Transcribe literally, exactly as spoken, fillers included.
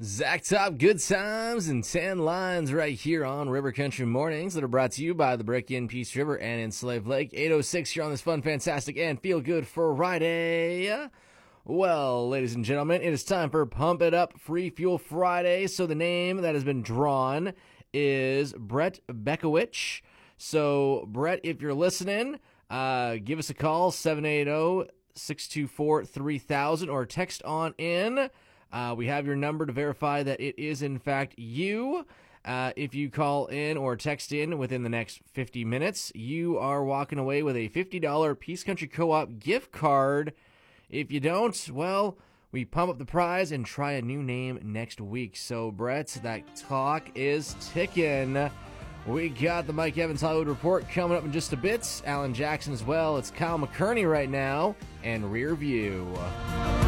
Zach Top, good times and ten lines right here on River Country Mornings that are brought to you by the Brick Inn, Peace River, and in Slave Lake. eight oh six here on this fun, fantastic, and feel good Friday. Well, ladies and gentlemen, it is time for Pump It Up Free Fuel Friday. So the name that has been drawn is Brett Bekowich. So, Brett, if you're listening, uh, give us a call, seven eight zero, six two four, three thousand, or text on in. Uh, we have your number to verify that it is, in fact, you. Uh, if you call in or text in within the next fifty minutes, you are walking away with a fifty dollars Peace Country Co-op gift card. If you don't, well, we pump up the prize and try a new name next week. So, Brett, that clock is ticking. We got the Mike Evans Hollywood Report coming up in just a bit. Alan Jackson as well. It's Kyle McCurney right now and Rear View.